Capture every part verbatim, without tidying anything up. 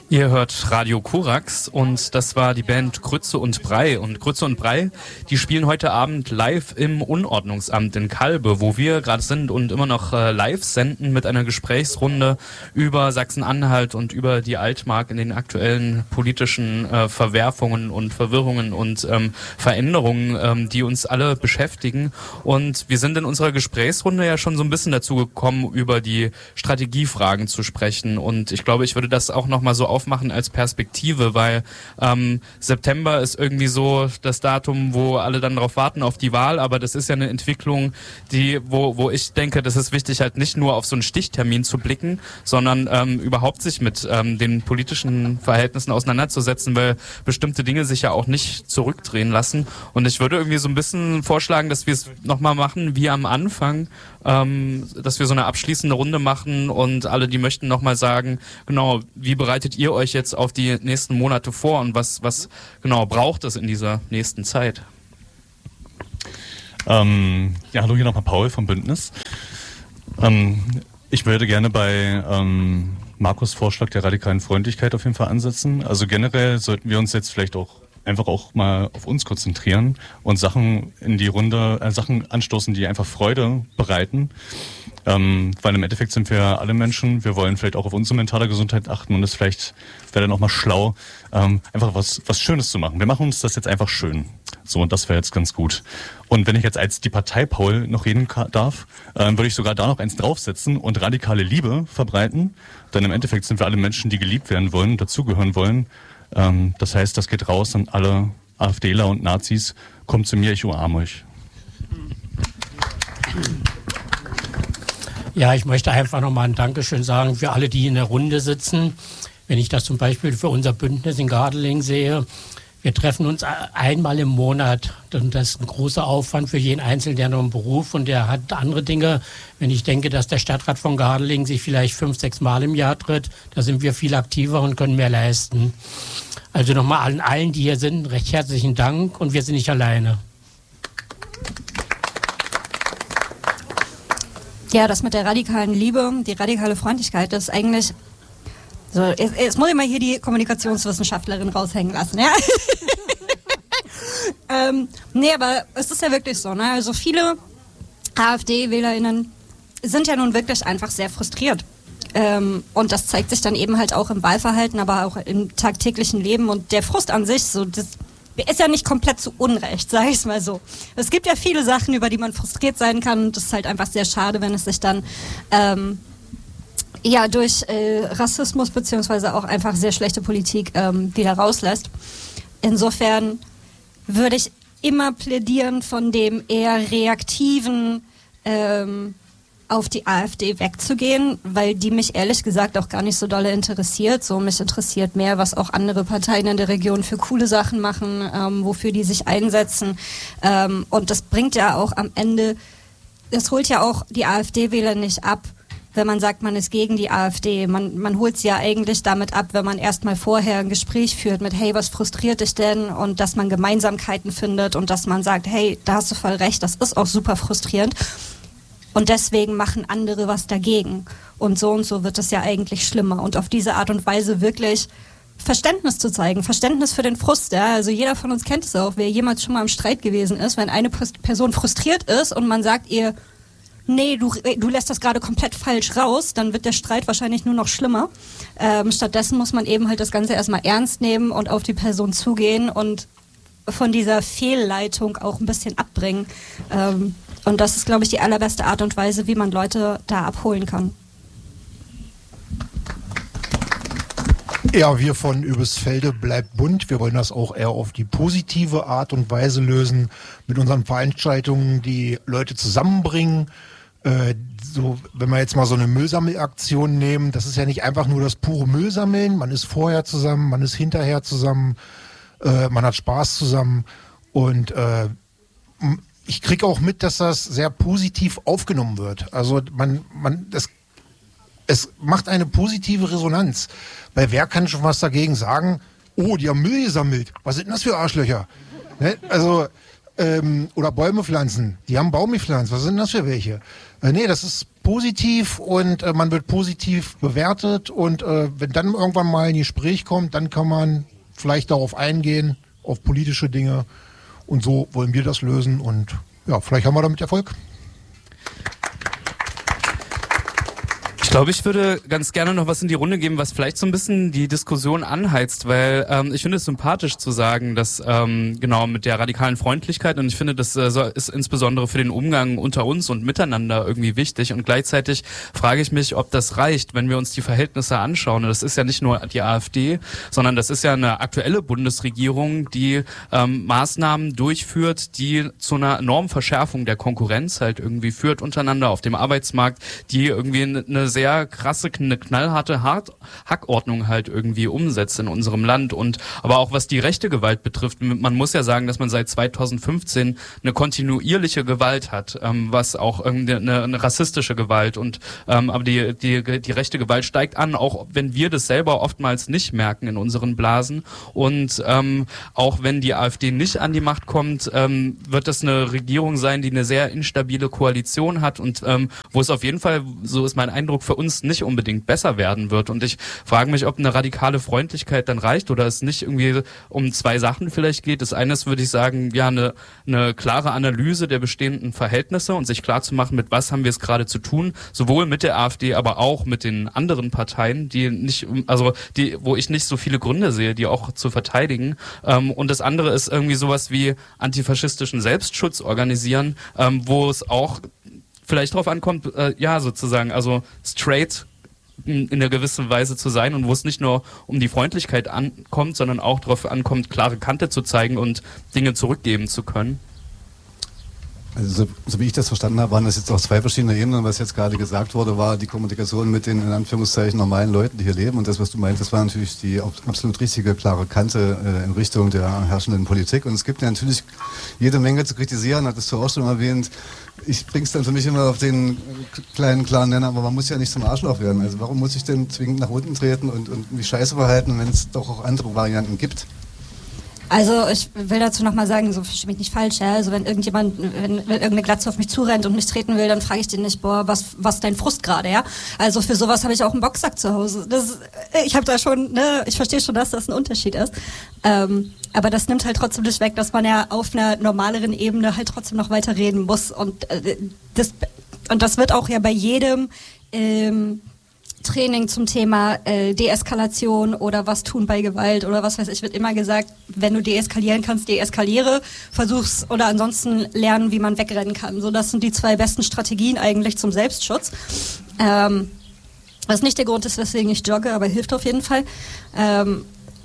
Ihr hört Radio Korax und das war die Band Grütze und Brei. Und Grütze und Brei, die spielen heute Abend live im Unordnungsamt in Kalbe, wo wir gerade sind und immer noch äh, live senden mit einer Gesprächsrunde über Sachsen-Anhalt und über die Altmark in den aktuellen politischen äh, Verwerfungen und Verwirrungen und ähm, Veränderungen, ähm, die uns alle beschäftigen. Und wir sind in unserer Gesprächsrunde ja schon so ein bisschen dazu gekommen, über die Strategiefragen zu sprechen. Und ich glaube, ich würde das auch nochmal so aufmachen als Perspektive, weil ähm, September ist irgendwie so das Datum, wo alle dann darauf warten auf die Wahl, aber das ist ja eine Entwicklung, die, wo, wo ich denke, das ist wichtig, halt nicht nur auf so einen Stichtermin zu blicken, sondern ähm, überhaupt sich mit ähm, den politischen Verhältnissen auseinanderzusetzen, weil bestimmte Dinge sich ja auch nicht zurückdrehen lassen. Und ich würde irgendwie so ein bisschen vorschlagen, dass wir es nochmal machen wie am Anfang, ähm, dass wir so eine abschließende Runde machen und alle, die möchten, nochmal sagen, genau, wie bereitet ihr euch jetzt auf die nächsten Monate vor und was, was genau braucht es in dieser nächsten Zeit? Ähm, ja, hallo, hier nochmal Paul vom Bündnis. Ähm, ich würde gerne bei ähm, Markus' Vorschlag der radikalen Freundlichkeit auf jeden Fall ansetzen. Also generell sollten wir uns jetzt vielleicht auch einfach auch mal auf uns konzentrieren und Sachen in die Runde, äh, Sachen anstoßen, die einfach Freude bereiten. Ähm, weil im Endeffekt sind wir alle Menschen, wir wollen vielleicht auch auf unsere mentale Gesundheit achten und es vielleicht wäre dann auch mal schlau, ähm, einfach was, was Schönes zu machen. Wir machen uns das jetzt einfach schön. So, und das wäre jetzt ganz gut. Und wenn ich jetzt als die Partei Paul noch reden darf, ähm, würde ich sogar da noch eins draufsetzen und radikale Liebe verbreiten. Denn im Endeffekt sind wir alle Menschen, die geliebt werden wollen, dazugehören wollen. Ähm, das heißt, das geht raus an alle AfDler und Nazis. Kommt zu mir, ich umarme euch. Ja, ich möchte einfach nochmal ein Dankeschön sagen für alle, die in der Runde sitzen. Wenn ich das zum Beispiel für unser Bündnis in Gardelegen sehe, wir treffen uns einmal im Monat. Und das ist ein großer Aufwand für jeden Einzelnen, der noch einen Beruf und der hat andere Dinge. Wenn ich denke, dass der Stadtrat von Gardelegen sich vielleicht fünf, sechs Mal im Jahr tritt, da sind wir viel aktiver und können mehr leisten. Also nochmal allen, allen, die hier sind, recht herzlichen Dank und wir sind nicht alleine. Ja, das mit der radikalen Liebe, die radikale Freundlichkeit, das ist eigentlich... So, jetzt, jetzt muss ich mal hier die Kommunikationswissenschaftlerin raushängen lassen, ja? ähm, nee, aber es ist ja wirklich so, ne? Also viele AfD-WählerInnen sind ja nun wirklich einfach sehr frustriert. Ähm, und das zeigt sich dann eben halt auch im Wahlverhalten, aber auch im tagtäglichen Leben. Und der Frust an sich, so das ist ja nicht komplett zu Unrecht, sage ich es mal so. Es gibt ja viele Sachen, über die man frustriert sein kann. Und das ist halt einfach sehr schade, wenn es sich dann ähm, ja durch äh, Rassismus beziehungsweise auch einfach sehr schlechte Politik ähm, wieder rauslässt. Insofern würde ich immer plädieren von dem eher reaktiven ähm, auf die AfD wegzugehen, weil die mich ehrlich gesagt auch gar nicht so dolle interessiert. So, mich interessiert mehr, was auch andere Parteien in der Region für coole Sachen machen, ähm, wofür die sich einsetzen. Ähm, und das bringt ja auch am Ende, das holt ja auch die AfD-Wähler nicht ab, wenn man sagt, man ist gegen die AfD. Man, man holt sie ja eigentlich damit ab, wenn man erstmal vorher ein Gespräch führt mit, hey, was frustriert dich denn? Und dass man Gemeinsamkeiten findet und dass man sagt, hey, da hast du voll recht, das ist auch super frustrierend. Und deswegen machen andere was dagegen. Und so und so wird es ja eigentlich schlimmer. Und auf diese Art und Weise wirklich Verständnis zu zeigen. Verständnis für den Frust. Ja? Also jeder von uns kennt es auch, wer jemals schon mal im Streit gewesen ist, wenn eine Person frustriert ist und man sagt ihr, nee, du, du lässt das gerade komplett falsch raus, dann wird der Streit wahrscheinlich nur noch schlimmer. Ähm, stattdessen muss man eben halt das Ganze erstmal ernst nehmen und auf die Person zugehen und von dieser Fehlleitung auch ein bisschen abbringen. Ähm, Und das ist, glaube ich, die allerbeste Art und Weise, wie man Leute da abholen kann. Ja, wir von Übelsfelde bleibt bunt. Wir wollen das auch eher auf die positive Art und Weise lösen, mit unseren Veranstaltungen die Leute zusammenbringen. Äh, so, wenn wir jetzt mal so eine Müllsammelaktion nehmen, das ist ja nicht einfach nur das pure Müllsammeln. Man ist vorher zusammen, man ist hinterher zusammen, äh, man hat Spaß zusammen und äh, ich kriege auch mit, dass das sehr positiv aufgenommen wird. Also man, man, das, es macht eine positive Resonanz. Weil wer kann schon was dagegen sagen? Oh, die haben Müll gesammelt. Was sind denn das für Arschlöcher? Ne? Also ähm, oder Bäume pflanzen. Die haben Baum gepflanzt. Was sind das für welche? Äh, nee, das ist positiv und äh, man wird positiv bewertet und äh, wenn dann irgendwann mal ein Gespräch kommt, dann kann man vielleicht darauf eingehen, auf politische Dinge und so wollen wir das lösen und ja, vielleicht haben wir damit Erfolg. Ich glaube, ich würde ganz gerne noch was in die Runde geben, was vielleicht so ein bisschen die Diskussion anheizt, weil ähm, ich finde es sympathisch zu sagen, dass ähm, genau mit der radikalen Freundlichkeit und ich finde, das äh, so ist insbesondere für den Umgang unter uns und miteinander irgendwie wichtig und gleichzeitig frage ich mich, ob das reicht, wenn wir uns die Verhältnisse anschauen. Und das ist ja nicht nur die AfD, sondern das ist ja eine aktuelle Bundesregierung, die ähm, Maßnahmen durchführt, die zu einer enormen Verschärfung der Konkurrenz halt irgendwie führt untereinander auf dem Arbeitsmarkt, die irgendwie eine sehr sehr krasse, eine knallharte Hart- Hackordnung halt irgendwie umsetzt in unserem Land und aber auch was die rechte Gewalt betrifft, man muss ja sagen, dass man seit zweitausendfünfzehn eine kontinuierliche Gewalt hat, ähm, was auch eine, eine rassistische Gewalt und ähm, aber die, die, die rechte Gewalt steigt an, auch wenn wir das selber oftmals nicht merken in unseren Blasen und ähm, auch wenn die AfD nicht an die Macht kommt, ähm, wird das eine Regierung sein, die eine sehr instabile Koalition hat und ähm, wo es auf jeden Fall, so ist mein Eindruck, für uns nicht unbedingt besser werden wird. Und ich frage mich, ob eine radikale Freundlichkeit dann reicht oder es nicht irgendwie um zwei Sachen vielleicht geht. Das eine ist, würde ich sagen, ja, eine, eine klare Analyse der bestehenden Verhältnisse und sich klar zu machen, mit was haben wir es gerade zu tun, sowohl mit der AfD, aber auch mit den anderen Parteien, die nicht, also die, wo ich nicht so viele Gründe sehe, die auch zu verteidigen. Und das andere ist irgendwie sowas wie antifaschistischen Selbstschutz organisieren, wo es auch vielleicht drauf ankommt, äh, ja, sozusagen, also straight in, in einer gewissen Weise zu sein und wo es nicht nur um die Freundlichkeit ankommt, sondern auch darauf ankommt, klare Kante zu zeigen und Dinge zurückgeben zu können. Also so, so wie ich das verstanden habe, waren das jetzt auch zwei verschiedene Ebenen. Was jetzt gerade gesagt wurde, war die Kommunikation mit den in Anführungszeichen normalen Leuten, die hier leben. Und das, was du meintest, war natürlich die absolut richtige, klare Kante äh, in Richtung der herrschenden Politik. Und es gibt ja natürlich jede Menge zu kritisieren, hattest du auch schon erwähnt. Ich bring's dann für mich immer auf den kleinen, klaren Nenner, aber man muss ja nicht zum Arschloch werden. Also warum muss ich denn zwingend nach unten treten und, und mich scheiße verhalten, wenn es doch auch andere Varianten gibt? Also ich will dazu nochmal sagen, so verstehe mich nicht falsch, ja? Also wenn irgendjemand, wenn, wenn irgendeine Glatze auf mich zurennt und mich treten will, dann frage ich den nicht, boah, was was ist dein Frust gerade, ja? Also für sowas habe ich auch einen Boxsack zu Hause. Das, ich habe da schon, ne, ich verstehe schon, dass das ein Unterschied ist. Ähm, aber das nimmt halt trotzdem nicht weg, dass man ja auf einer normaleren Ebene halt trotzdem noch weiter reden muss. Und äh, das und das wird auch ja bei jedem ähm, Training zum Thema äh, Deeskalation oder was tun bei Gewalt oder was weiß ich, wird immer gesagt, wenn du deeskalieren kannst, deeskaliere, versuch's oder ansonsten lernen, wie man wegrennen kann. So, das sind die zwei besten Strategien eigentlich zum Selbstschutz. Ähm, was nicht der Grund ist, weswegen ich jogge, aber hilft auf jeden Fall. Ähm,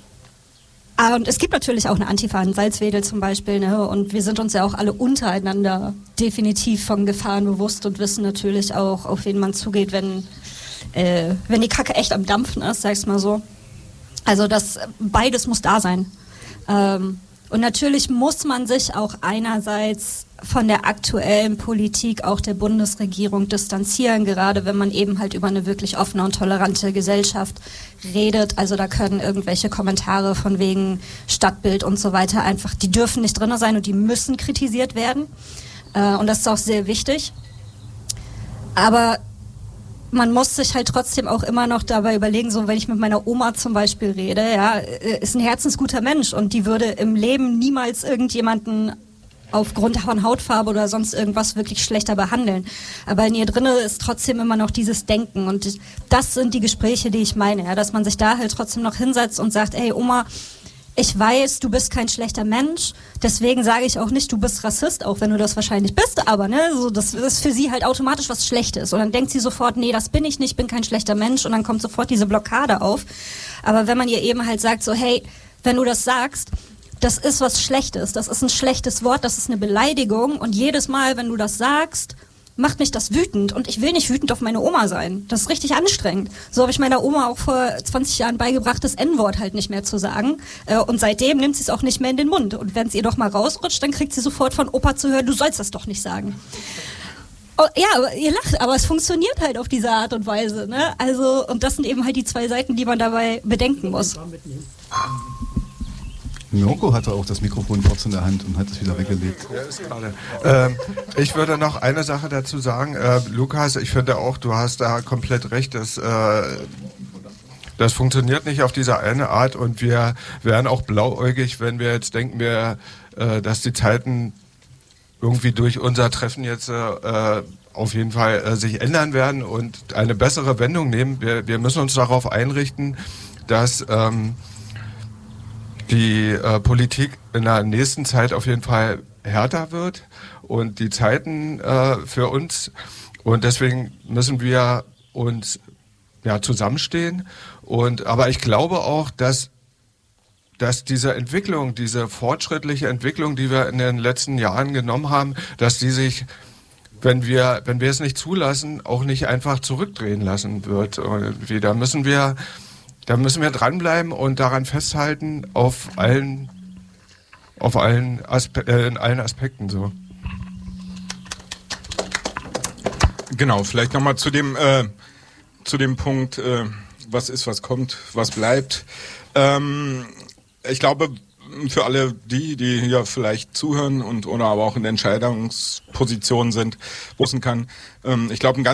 Ah, und es gibt natürlich auch eine Antifa in Salzwedel zum Beispiel, ne? Und wir sind uns ja auch alle untereinander definitiv von Gefahren bewusst und wissen natürlich auch, auf wen man zugeht, wenn äh, wenn die Kacke echt am Dampfen ist, sag ich's mal so. Also das beides muss da sein. Ähm, und natürlich muss man sich auch einerseits von der aktuellen Politik auch der Bundesregierung distanzieren, gerade wenn man eben halt über eine wirklich offene und tolerante Gesellschaft redet. Also da können irgendwelche Kommentare von wegen Stadtbild und so weiter einfach, die dürfen nicht drin sein und die müssen kritisiert werden. Äh, und das ist auch sehr wichtig. Aber man muss sich halt trotzdem auch immer noch dabei überlegen, so wenn ich mit meiner Oma zum Beispiel rede, ja, ist ein herzensguter Mensch und die würde im Leben niemals irgendjemanden aufgrund von Hautfarbe oder sonst irgendwas wirklich schlechter behandeln. Aber in ihr drinne ist trotzdem immer noch dieses Denken und das sind die Gespräche, die ich meine, ja, dass man sich da halt trotzdem noch hinsetzt und sagt, ey Oma, ich weiß, du bist kein schlechter Mensch, deswegen sage ich auch nicht, du bist Rassist, auch wenn du das wahrscheinlich bist, aber ne, so, das ist für sie halt automatisch was Schlechtes und dann denkt sie sofort, nee, das bin ich nicht, ich bin kein schlechter Mensch und dann kommt sofort diese Blockade auf. Aber wenn man ihr eben halt sagt, so hey, wenn du das sagst, das ist was Schlechtes, das ist ein schlechtes Wort, das ist eine Beleidigung und jedes Mal, wenn du das sagst, macht mich das wütend und ich will nicht wütend auf meine Oma sein. Das ist richtig anstrengend. So habe ich meiner Oma auch vor zwanzig Jahren beigebracht, das En-Wort halt nicht mehr zu sagen. Und seitdem nimmt sie es auch nicht mehr in den Mund. Und wenn es ihr doch mal rausrutscht, dann kriegt sie sofort von Opa zu hören, du sollst das doch nicht sagen. Oh, ja, ihr lacht, aber es funktioniert halt auf diese Art und Weise. Ne? Also, und das sind eben halt die zwei Seiten, die man dabei bedenken muss. Mirko hatte auch das Mikrofon kurz in der Hand und hat es wieder weggelegt. Ja, ist gerade. Ähm, ich würde noch eine Sache dazu sagen. Äh, Lukas, ich finde auch, du hast da komplett recht, dass äh, das funktioniert nicht auf diese eine Art und wir wären auch blauäugig, wenn wir jetzt denken, wir, äh, dass die Zeiten irgendwie durch unser Treffen jetzt äh, auf jeden Fall äh, sich ändern werden und eine bessere Wendung nehmen. Wir, wir müssen uns darauf einrichten, dass ähm, die äh, Politik in der nächsten Zeit auf jeden Fall härter wird und die Zeiten äh, für uns und deswegen müssen wir uns ja zusammenstehen und aber ich glaube auch, dass dass diese Entwicklung, diese fortschrittliche Entwicklung, die wir in den letzten Jahren genommen haben, dass die sich, wenn wir wenn wir es nicht zulassen, auch nicht einfach zurückdrehen lassen wird. Und da müssen wir Da müssen wir dranbleiben und daran festhalten auf allen, auf allen Aspe- äh, in allen Aspekten so. Genau, vielleicht nochmal zu dem äh, zu dem Punkt, äh, was ist, was kommt, was bleibt. Ähm, ich glaube, für alle die, die hier vielleicht zuhören und oder aber auch in Entscheidungspositionen sind, wissen kann, ähm, ich glaube, ein ganz